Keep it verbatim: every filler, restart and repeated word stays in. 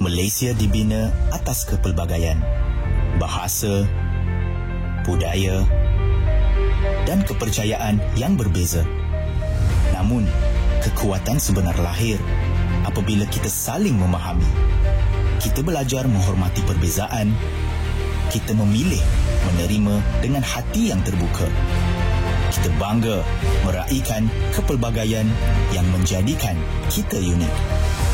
Malaysia dibina atas kepelbagaian, bahasa, budaya dan kepercayaan yang berbeza. Namun, kekuatan sebenar lahir apabila kita saling memahami. Kita belajar menghormati perbezaan. Kita memilih menerima dengan hati yang terbuka. Kita bangga meraihkan kepelbagaian yang menjadikan kita unik.